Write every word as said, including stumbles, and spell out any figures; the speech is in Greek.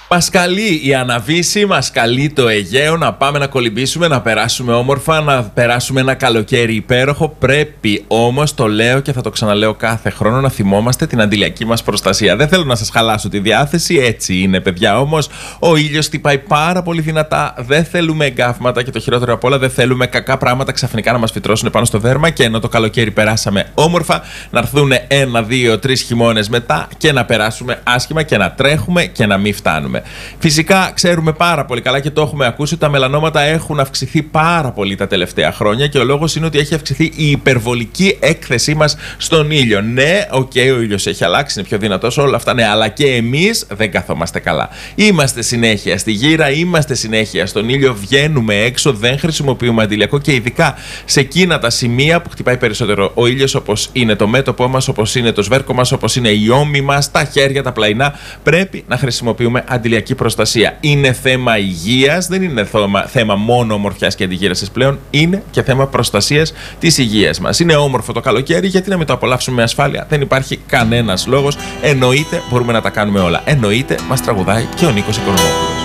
Μας καλεί η Αναβίση, μας καλεί το Αιγαίο να πάμε να κολυμπήσουμε, να περάσουμε όμορφα, να περάσουμε ένα καλοκαίρι υπέροχο. Πρέπει όμως, το λέω και θα το ξαναλέω κάθε χρόνο, να θυμόμαστε την αντιλιακή μας προστασία. Δεν θέλω να σας χαλάσω τη διάθεση, έτσι είναι παιδιά, όμως ο ήλιος χτυπάει πάρα πολύ δυνατά. Δεν θέλουμε εγκάφματα και το χειρότερο απ' όλα, δεν θέλουμε κακά πράγματα ξαφνικά να μας φυτρώσουν πάνω στο δέρμα. Και ενώ το καλοκαίρι περάσαμε όμορφα, να έρθουν ένα, δύο, τρεις χειμώνες μετά και να περάσουμε άσχημα και να τρέχουμε και να μην φτάνουμε. Φυσικά, ξέρουμε πάρα πολύ καλά και το έχουμε ακούσει ότι τα μελανόματα έχουν αυξηθεί πάρα πολύ τα τελευταία χρόνια και ο λόγος είναι ότι έχει αυξηθεί η υπερβολική έκθεσή μας στον ήλιο. Ναι, οκ, okay, ο ήλιος έχει αλλάξει, είναι πιο δυνατός, όλα αυτά ναι, αλλά και εμείς δεν καθόμαστε καλά. Είμαστε συνέχεια στη γύρα, είμαστε συνέχεια στον ήλιο, βγαίνουμε έξω, δεν χρησιμοποιούμε αντιλιακό και ειδικά σε εκείνα τα σημεία που χτυπάει περισσότερο ο ήλιος, όπως είναι το μέτωπό μας, όπως είναι το σβέρκο μας, όπως είναι οι ώμοι μας, τα χέρια, τα πλαϊνά, πρέπει να χρησιμοποιούμε αντιλιακή προστασία. Είναι θέμα υγείας, δεν είναι θέμα, θέμα μόνο ομορφιάς και αντιγύρασης πλέον, είναι και θέμα προστασίας της υγείας μας. Είναι όμορφο το καλοκαίρι, γιατί να μην το απολαύσουμε με ασφάλεια? Δεν υπάρχει κανένας λόγος. Εννοείται μπορούμε να τα κάνουμε όλα. Εννοείται μας τραγουδάει και ο Νίκος Οικονομόπουλος.